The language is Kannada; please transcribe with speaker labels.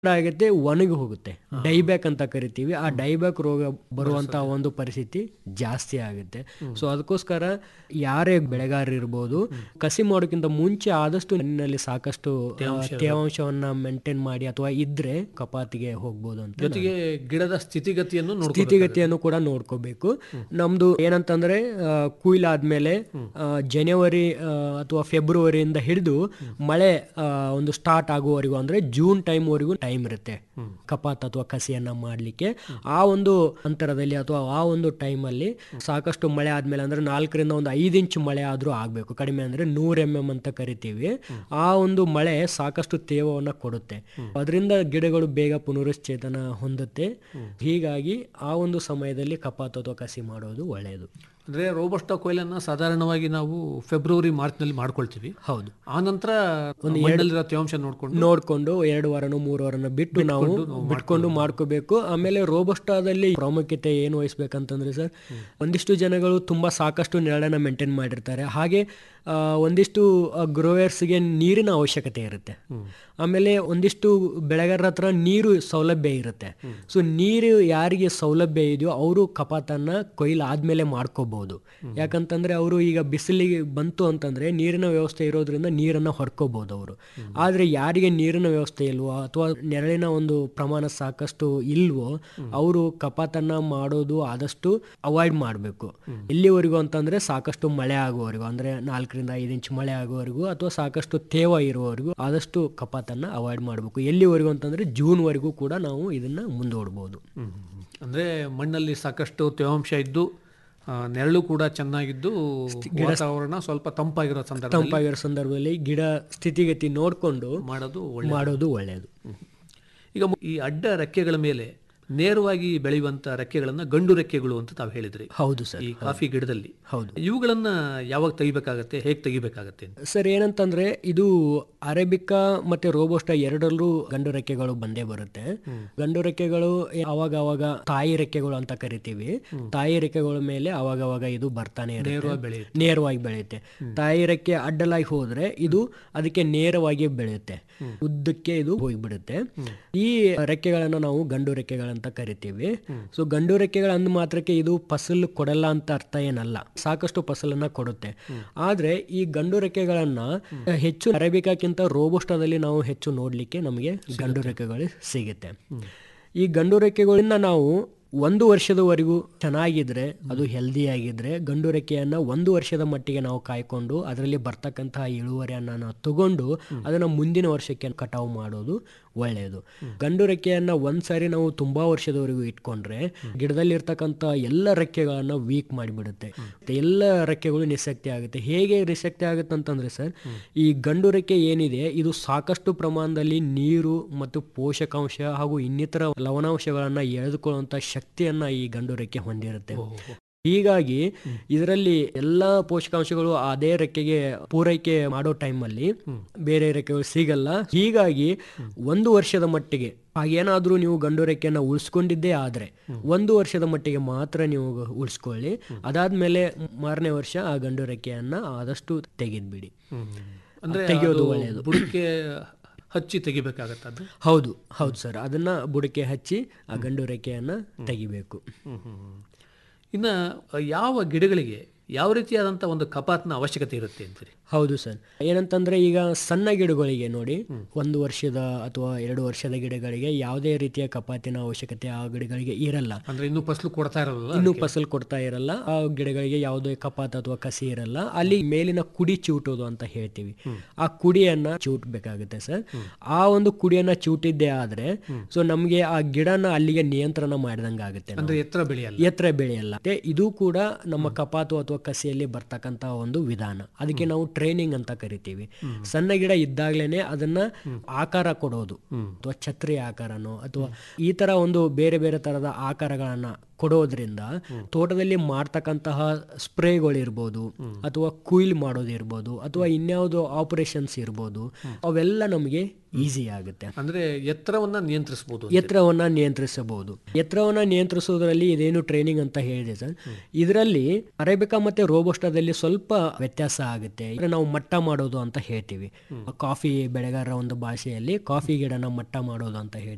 Speaker 1: ಆಗುತ್ತೆ, ಒಣಗಿ ಹೋಗುತ್ತೆ. ಡೈಬ್ಯಾಕ್ ಅಂತ ಕರಿತೀವಿ. ಆ ಡೈಬ್ಯಾಕ್ ರೋಗ ಬರುವಂತ ಒಂದು ಪರಿಸ್ಥಿತಿ ಜಾಸ್ತಿ ಆಗುತ್ತೆ. ಸೊ ಅದಕ್ಕೋಸ್ಕರ ಯಾರೇ ಬೆಳೆಗಾರರು ಇರ್ಬೋದು, ಕಸಿ ಮಾಡೋಕ್ಕಿಂತ ಮುಂಚೆ ಆದಷ್ಟು ಮಣ್ಣಿನಲ್ಲಿ ಸಾಕಷ್ಟು ತೇವಾಂಶವನ್ನ ಮೇಂಟೈನ್ ಮಾಡಿ ಅಥವಾ ಇದ್ರೆ ಕಪಾತಿಗೆ ಹೋಗ್ಬೋದು ಅಂತ.
Speaker 2: ಜೊತೆಗೆ ಗಿಡದ ಸ್ಥಿತಿಗತಿಯನ್ನು
Speaker 1: ಕೂಡ ನೋಡ್ಕೋಬೇಕು. ನಮ್ದು ಏನಂತಂದ್ರೆ ಕುಯ್ಲಾದ್ಮೇಲೆ ಜನವರಿ ಅಥವಾ ಫೆಬ್ರವರಿಯಿಂದ ಹಿಡಿದು ಮಳೆ ಒಂದು ಸ್ಟಾರ್ಟ್ ಆಗುವವರೆಗೂ ಅಂದ್ರೆ ಜೂನ್ ಟೈಮ್ವರೆಗೂ ಟೈಮ್ ಇರುತ್ತೆ ಕಪಾತ್ ಅಥವಾ ಕಸಿಯನ್ನ ಮಾಡ್ಲಿಕ್ಕೆ. ಆ ಒಂದು ಅಂತರದಲ್ಲಿ ಅಥವಾ ಆ ಒಂದು ಟೈಮಲ್ಲಿ ಸಾಕಷ್ಟು ಮಳೆ ಆದ್ಮೇಲೆ ಅಂದ್ರೆ 4ರಿಂದ 5 ಇಂಚ್ ಮಳೆ ಆದ್ರೂ ಆಗ್ಬೇಕು. ಕಡಿಮೆ ಅಂದ್ರೆ 100 mm ಅಂತ ಕರಿತೀವಿ. ಆ ಒಂದು ಮಳೆ ಸಾಕಷ್ಟು ತೇವವನ್ನ ಕೊಡುತ್ತೆ. ಅದರಿಂದ ಗಿಡಗಳು ಬೇಗ ಪುನರುಚ್ಚೇತನ ಹೊಂದುತ್ತೆ. ಹೀಗಾಗಿ ಆ ಒಂದು ಸಮಯದಲ್ಲಿ ಕಪಾತ್ ಅಥವಾ ಕಸಿ ಮಾಡೋದು ಒಳ್ಳೆಯದು.
Speaker 2: ಅಂದ್ರೆ ರೋಬಸ್ಟಾ ಕೊಯ್ಲನ್ನ ಸಾಧಾರಣವಾಗಿ ನಾವು ಫೆಬ್ರವರಿ ಮಾರ್ಚ್ನಲ್ಲಿ ಮಾಡ್ಕೊಳ್ತೀವಿ.
Speaker 1: ಹೌದು.
Speaker 2: ಆ ನಂತರ ಮಣ್ಣಲ್ಲಿರೋ ತೇವಾಂಶ
Speaker 1: ನೋಡ್ಕೊಂಡು 2 ವಾರನೋ 3 ವಾರನೋ ಬಿಟ್ಟು ನಾವು ಬಿಟ್ಕೊಂಡು ಮಾಡ್ಕೋಬೇಕು. ಆಮೇಲೆ ರೋಬಸ್ಟಾದಲ್ಲಿ ಪ್ರಾಮುಖ್ಯತೆ ಏನು ವಹಿಸ್ಬೇಕಂತಂದ್ರೆ ಸರ್, ಒಂದಿಷ್ಟು ಜನಗಳು ತುಂಬಾ ಸಾಕಷ್ಟು ನೆರಳನ್ನ ಮೇಂಟೈನ್ ಮಾಡಿರ್ತಾರೆ. ಹಾಗೆ ಒಂದಿಷ್ಟು ಗ್ರೋಯರ್ಸ್ಗೆ ನೀರಿನ ಅವಶ್ಯಕತೆ ಇರುತ್ತೆ. ಆಮೇಲೆ ಒಂದಿಷ್ಟು ಬೆಳೆಗಾರರ ಹತ್ರ ನೀರು ಸೌಲಭ್ಯ ಇರುತ್ತೆ. ಸೊ ನೀರು ಯಾರಿಗೆ ಸೌಲಭ್ಯ ಇದೆಯೋ ಅವರು ಕಪಾತನ್ನ ಕೊಯ್ಲು ಆದ್ಮೇಲೆ ಮಾಡ್ಕೋಬಹುದು. ಯಾಕಂತಂದ್ರೆ ಅವರು ಈಗ ಬಿಸಿಲಿಗೆ ಬಂತು ಅಂತಂದ್ರೆ ನೀರಿನ ವ್ಯವಸ್ಥೆ ಇರೋದ್ರಿಂದ ನೀರನ್ನ ಹೊಡ್ಕೋಬಹುದು ಅವರು. ಆದ್ರೆ ಯಾರಿಗೆ ನೀರಿನ ವ್ಯವಸ್ಥೆ ಇಲ್ವೋ ಅಥವಾ ನೆರಳಿನ ಒಂದು ಪ್ರಮಾಣ ಸಾಕಷ್ಟು ಇಲ್ವೋ ಅವರು ಕಪಾತನ್ನ ಮಾಡೋದು ಆದಷ್ಟು ಅವಾಯ್ಡ್ ಮಾಡಬೇಕು. ಎಲ್ಲಿವರೆಗೂ ಅಂತಂದ್ರೆ ಸಾಕಷ್ಟು ಮಳೆ ಆಗುವವರೆಗೂ, ಅಂದ್ರೆ 4ರಿಂದ 5 ಇಂಚ್ ಮಳೆ ಆಗುವವರೆಗೂ ಅಥವಾ ಸಾಕಷ್ಟು ತೇವ ಇರುವವರೆಗೂ ಆದಷ್ಟು ಕಪಾತನ್ನ ಅವಾಯ್ಡ್ ಮಾಡಬೇಕು. ಎಲ್ಲಿವರೆಗೂ ಅಂತಂದ್ರೆ ಜೂನ್ವರೆಗೂ ಕೂಡ ನಾವು ಇದನ್ನ ಮುಂದೂಡಬಹುದು.
Speaker 2: ಅಂದ್ರೆ ಮಣ್ಣಲ್ಲಿ ಸಾಕಷ್ಟು ತೇವಾಂಶ ಇದ್ದು ನೆರಳು ಕೂಡ ಚೆನ್ನಾಗಿದ್ದು ವಾತಾವರಣ ಸ್ವಲ್ಪ ತಂಪಾಗಿರೋ
Speaker 1: ಸಂದರ್ಭದಲ್ಲಿ ಗಿಡ ಸ್ಥಿತಿಗತಿ ನೋಡಿಕೊಂಡು ಮಾಡೋದು ಒಳ್ಳೆಯದು.
Speaker 2: ಈಗ ಈ ಅಡ್ಡ ರೆಕ್ಕೆಗಳ ಮೇಲೆ ನೇರವಾಗಿ ಬೆಳೆಯುವಂತ ರೆಕ್ಕೆಗಳನ್ನ ಗಂಡು ರೆಕ್ಕೆಗಳು ಅಂತ ತಾವು ಹೇಳಿದ್ರಿ.
Speaker 1: ಹೌದು ಸರ್.
Speaker 2: ಈ ಕಾಫಿ ಗಿಡದಲ್ಲಿ
Speaker 1: ಹೌದು.
Speaker 2: ಇವುಗಳನ್ನ ಯಾವಾಗ ತೆಗಿಬೇಕಾಗತ್ತೆ, ಹೇಗೆ ತೆಗಿಬೇಕಾಗತ್ತೆ
Speaker 1: ಸರ್? ಏನಂತಂದ್ರೆ ಇದು ಅರೇಬಿಕಾ ಮತ್ತೆ ರೋಬೋಸ್ಟಾ ಎರಡರಲ್ಲೂ ಗಂಡು ರೆಕ್ಕೆಗಳು ಬಂದೇ ಬರುತ್ತೆ. ಗಂಡು ರೆಕ್ಕೆಗಳು ಅವಾಗ ತಾಯಿ ರೆಕ್ಕೆಗಳು ಅಂತ ಕರಿತೀವಿ. ತಾಯಿ ರೆಕ್ಕೆಗಳ ಮೇಲೆ ಅವಾಗ ಇದು ಬರ್ತಾನೆ ನೇರವಾಗಿ ಬೆಳೆಯುತ್ತೆ. ತಾಯಿ ರೆಕ್ಕೆ ಅಡ್ಡಲಾಗಿ ಹೋದ್ರೆ ಇದು ಅದಕ್ಕೆ ನೇರವಾಗಿ ಬೆಳೆಯುತ್ತೆ, ಉದ್ದಕ್ಕೆ ಇದು ಹೋಗ್ಬಿಡುತ್ತೆ. ಈ ರೆಕ್ಕೆಗಳನ್ನ ನಾವು ಗಂಡು ರೆಕ್ಕೆಗಳಂತ ಕರಿತೀವಿ. ಸೊ ಗಂಡು ರೆಕ್ಕೆಗಳ ಅಂದ ಮಾತ್ರಕ್ಕೆ ಇದು ಫಸಲು ಕೊಡಲ್ಲ ಅಂತ ಅರ್ಥ ಏನಲ್ಲ, ಸಾಕಷ್ಟು ಫಸಲನ್ನ ಕೊಡುತ್ತೆ. ಆದ್ರೆ ಈ ಗಂಡು ರೆಕ್ಕೆಗಳನ್ನ ಹೆಚ್ಚು ಅರೇಬಿಕಾಕ್ಕಿಂತ ರೋಬೋಸ್ಟಾದಲ್ಲಿ ನಾವು ಹೆಚ್ಚು ನೋಡ್ಲಿಕ್ಕೆ ನಮಗೆ ಗಂಡು ರೆಕ್ಕೆಗಳು ಸಿಗುತ್ತೆ. ಈ ಗಂಡು ರೆಕ್ಕೆಗಳಿಂದ ನಾವು 1 ವರ್ಷದವರೆಗೂ ಚೆನ್ನಾಗಿದ್ರೆ, ಅದು ಹೆಲ್ದಿ ಆಗಿದ್ರೆ ಗಂಡು ರೆಕ್ಕೆಯನ್ನ 1 ವರ್ಷದ ಮಟ್ಟಿಗೆ ನಾವು ಕಾಯ್ಕೊಂಡು ಅದರಲ್ಲಿ ಬರ್ತಕ್ಕಂತಹ ಇಳುವರಿಯನ್ನ ನಾವು ತಗೊಂಡು ಅದನ್ನ ಮುಂದಿನ ವರ್ಷಕ್ಕೆ ಕಟಾವು ಮಾಡೋದು ಒಳ್ಳೆಯದು. ಗಂಡು ರೆಕ್ಕೆಯನ್ನ ಒಂದ್ಸಾರಿ ನಾವು ತುಂಬಾ ವರ್ಷದವರೆಗೂ ಇಟ್ಕೊಂಡ್ರೆ ಗಿಡದಲ್ಲಿ ಇರ್ತಕ್ಕಂಥ ಎಲ್ಲ ರೆಕ್ಕೆಗಳನ್ನ ವೀಕ್ ಮಾಡಿಬಿಡುತ್ತೆ, ಎಲ್ಲ ರೆಕ್ಕೆಗಳು ನಿಶಕ್ತಿ ಆಗುತ್ತೆ. ಹೇಗೆ ನಿಶಕ್ತಿ ಆಗುತ್ತೆ ಅಂತಂದ್ರೆ ಸರ್, ಈ ಗಂಡು ರೆಕ್ಕೆ ಏನಿದೆ ಇದು ಸಾಕಷ್ಟು ಪ್ರಮಾಣದಲ್ಲಿ ನೀರು ಮತ್ತು ಪೋಷಕಾಂಶ ಹಾಗೂ ಇನ್ನಿತರ ಲವಣಾಂಶಗಳನ್ನ ಎಳೆದುಕೊಳ್ಳುವಂತ ಶಕ್ತಿಯನ್ನ ಈ ಗಂಡು ರೆಕ್ಕೆ ಹೊಂದಿರುತ್ತೆ. ಹೀಗಾಗಿ ಇದರಲ್ಲಿ ಎಲ್ಲಾ ಪೋಷಕಾಂಶಗಳು ಅದೇ ರೆಕ್ಕೆಗೆ ಪೂರೈಕೆ ಮಾಡೋ ಟೈಮಲ್ಲಿ ಬೇರೆ ರೆಕ್ಕೆಗಳು ಸಿಗಲ್ಲ. ಹೀಗಾಗಿ 1 ವರ್ಷದ ಮಟ್ಟಿಗೆ ಹಾಗೇನಾದ್ರೂ ನೀವು ಗಂಡು ರೆಕ್ಕೆಯನ್ನ ಉಳಿಸ್ಕೊಂಡಿದ್ದೇ ಆದ್ರೆ 1 ವರ್ಷದ ಮಟ್ಟಿಗೆ ಮಾತ್ರ ನೀವು ಉಳಿಸ್ಕೊಳ್ಳಿ. ಅದಾದ್ಮೇಲೆ 2ನೇ ವರ್ಷ ಆ ಗಂಡು ರೆಕ್ಕೆಯನ್ನ ಆದಷ್ಟು ತೆಗೆದ್ಬಿಡಿ. ತೆಗೆಯೋದು ಒಳ್ಳೆಯದು.
Speaker 2: ಬುಡಕ್ಕೆ ಹಚ್ಚಿ ತೆಗಿಬೇಕಾಗತ್ತೆ.
Speaker 1: ಹೌದು ಸರ್, ಅದನ್ನ ಬುಡಕ್ಕೆ ಹಚ್ಚಿ ಆ ಗಂಡು ರೆಕ್ಕೆಯನ್ನ ತೆಗಿಬೇಕು.
Speaker 2: ಇನ್ನ ಯಾವ ಗಿಡಗಳಿಗೆ ಯಾವ ರೀತಿಯಾದಂಥ ಒಂದು ಕಪಾತ್ನ ಅವಶ್ಯಕತೆ ಇರುತ್ತೆ ಅಂತೀರಿ?
Speaker 1: ಹೌದು ಸರ್. ಏನಂತಂದ್ರೆ ಈಗ ಸಣ್ಣ ಗಿಡಗಳಿಗೆ ನೋಡಿ, 1 ವರ್ಷದ ಅಥವಾ 2 ವರ್ಷದ ಗಿಡಗಳಿಗೆ ಯಾವುದೇ ರೀತಿಯ ಕಪಾತಿನ ಅವಶ್ಯಕತೆ ಆ ಗಿಡಗಳಿಗೆ ಇರಲ್ಲ.
Speaker 2: ಅಂದ್ರೆ ಇನ್ನೂ ಫಸಲು
Speaker 1: ಕೊಡ್ತಾ ಇರಲ್ಲ. ಆ ಗಿಡಗಳಿಗೆ ಯಾವುದೇ ಕಪಾತ್ ಅಥವಾ ಕಸಿ ಇರಲ್ಲ. ಅಲ್ಲಿ ಮೇಲಿನ ಕುಡಿ ಚಿವುಟೋದು ಅಂತ ಹೇಳ್ತೀವಿ. ಆ ಕುಡಿಯನ್ನ ಚಿವುಟ್ಬೇಕಾಗುತ್ತೆ ಸರ್. ಆ ಒಂದು ಕುಡಿಯನ್ನ ಚಿವುಟಿದ್ದೇ ಆದ್ರೆ ಸೊ ನಮ್ಗೆ ಆ ಗಿಡನ ಅಲ್ಲಿಗೆ ನಿಯಂತ್ರಣ ಮಾಡಿದಂಗೆ ಆಗುತ್ತೆ.
Speaker 2: ಅಂದ್ರೆ
Speaker 1: ಎತ್ತರ ಬೆಳೆಯಲ್ಲ. ಇದು ಕೂಡ ನಮ್ಮ ಕಪಾತು ಅಥವಾ ಕಸಿಯಲ್ಲಿ ಬರ್ತಕ್ಕಂತ ಒಂದು ವಿಧಾನ. ಅದಕ್ಕೆ ನಾವು ಟ್ರೈನಿಂಗ್ ಅಂತ ಕರಿತೀವಿ. ಸಣ್ಣ ಗಿಡ ಇದ್ದಾಗ್ಲೇನೆ ಅದನ್ನ ಆಕಾರ ಕೊಡೋದು, ಅಥವಾ ಛತ್ರಿ ಆಕಾರನೋ ಅಥವಾ ಈ ತರ ಒಂದು ಬೇರೆ ಬೇರೆ ತರದ ಆಕಾರಗಳನ್ನ ಕೊಡೋದ್ರಿಂದ ತೋಟದಲ್ಲಿ ಮಾಡ್ತಕ್ಕಂತಹ ಸ್ಪ್ರೇಗಳಿರ್ಬೋದು ಅಥವಾ ಕುಯ್ಲ್ ಮಾಡೋದಿರ್ಬೋದು ಅಥವಾ ಇನ್ಯಾವುದೋ ಆಪರೇಷನ್ಸ್ ಇರ್ಬೋದು, ಅವೆಲ್ಲ ನಮಗೆ ಈಸಿ ಆಗುತ್ತೆ.
Speaker 2: ಅಂದ್ರೆ ಎತ್ತರವನ್ನ
Speaker 1: ನಿಯಂತ್ರಿಸಬಹುದು. ಎತ್ತರವನ್ನ ನಿಯಂತ್ರಿಸೋದ್ರಲ್ಲಿ ಇದೇನು ಟ್ರೈನಿಂಗ್ ಅಂತ ಹೇಳಿದೆ ಸರ್, ಇದರಲ್ಲಿ ಅರೇಬಿಕಾ ಮತ್ತೆ ರೋಬೋಸ್ಟಾದಲ್ಲಿ ಸ್ವಲ್ಪ ವ್ಯತ್ಯಾಸ ಆಗುತ್ತೆ. ನಾವು ಮಟ್ಟ ಮಾಡೋದು ಅಂತ ಹೇಳ್ತೀವಿ. ಕಾಫಿ ಬೆಳೆಗಾರರ ಒಂದು ಭಾಷೆಯಲ್ಲಿ ಕಾಫಿ ಗಿಡನ ಮಟ್ಟ ಮಾಡೋದು ಅಂತ ಹೇಳ್ತೀವಿ.